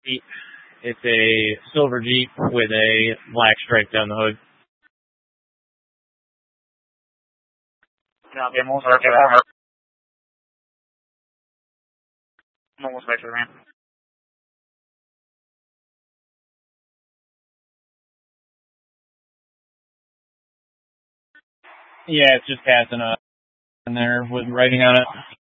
It's a silver Jeep with a black stripe down the hood. Yeah, it's just passing in there with writing on it.